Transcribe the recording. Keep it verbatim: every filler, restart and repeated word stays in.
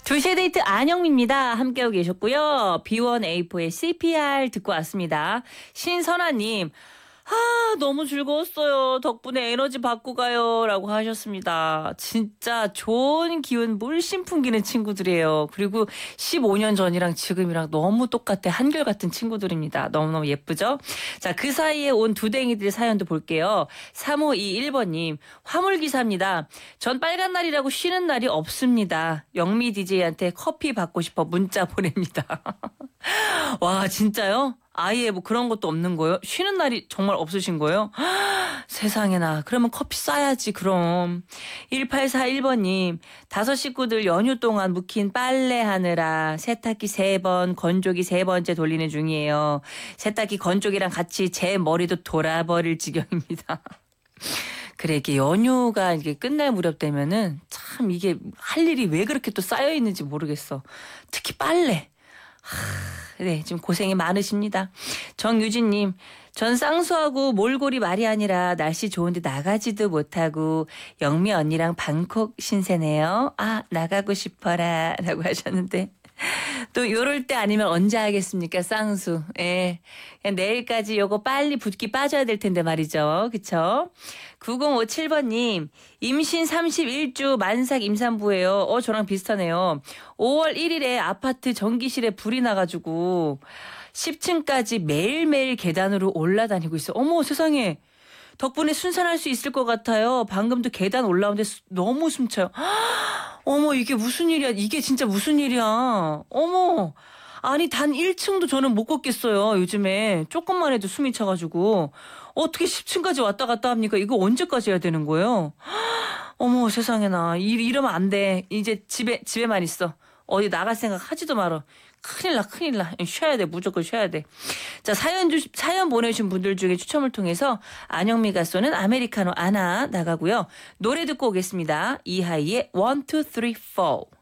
두 시에 데이트 안영미입니다. 함께하고 계셨고요. 비원에이포의 씨피알 듣고 왔습니다. 신선아님. 아, 너무 즐거웠어요. 덕분에 에너지 받고 가요. 라고 하셨습니다. 진짜 좋은 기운 물씬 풍기는 친구들이에요. 그리고 십오 년 전이랑 지금이랑 너무 똑같아. 한결같은 친구들입니다. 너무너무 예쁘죠? 자, 그 사이에 온 두댕이들 사연도 볼게요. 삼오이일 번님. 화물기사입니다. 전 빨간 날이라고 쉬는 날이 없습니다. 영미 디제이한테 커피 받고 싶어 문자 보냅니다. 와, 진짜요? 아예 뭐 그런 것도 없는 거예요? 쉬는 날이 정말 없으신 거예요? 세상에나. 그러면 커피 싸야지 그럼. 일팔사일 번님. 다섯 식구들 연휴 동안 묵힌 빨래하느라 세탁기 세 번, 건조기 세 번째 돌리는 중이에요. 세탁기 건조기랑 같이 제 머리도 돌아버릴 지경입니다. 그래, 이게 연휴가 이게 끝날 무렵 되면은 참 이게 할 일이 왜 그렇게 또 쌓여 있는지 모르겠어. 특히 빨래. 하, 네, 지금 고생이 많으십니다. 정유진님, 전 쌍수하고 몰골이 말이 아니라 날씨 좋은데 나가지도 못하고 영미 언니랑 방콕 신세네요. 아, 나가고 싶어라 라고 하셨는데 또 요럴 때 아니면 언제 하겠습니까? 쌍수. 예. 내일까지 요거 빨리 붓기 빠져야 될 텐데 말이죠. 그쵸? 구공오칠 번님. 임신 삼십일 주 만삭 임산부예요. 어, 저랑 비슷하네요. 오월 일일에 아파트 전기실에 불이 나가지고 십 층까지 매일매일 계단으로 올라다니고 있어요. 어머, 세상에. 덕분에 순산할 수 있을 것 같아요. 방금도 계단 올라오는데 수, 너무 숨차요. 어머, 이게 무슨 일이야. 이게 진짜 무슨 일이야. 어머. 아니, 단 일 층도 저는 못 걷겠어요. 요즘에. 조금만 해도 숨이 차가지고. 어떻게 십 층까지 왔다 갔다 합니까? 이거 언제까지 해야 되는 거예요? 어머, 세상에나. 이, 이러면 안 돼. 이제 집에, 집에만 있어. 어디 나갈 생각 하지도 말어. 큰일 나, 큰일 나. 쉬어야 돼. 무조건 쉬어야 돼. 자, 사연 주, 사연 보내주신 분들 중에 추첨을 통해서 안영미가 쏘는 아메리카노 하나 나가고요. 노래 듣고 오겠습니다. 이하이의 원, 투, 쓰리, 포.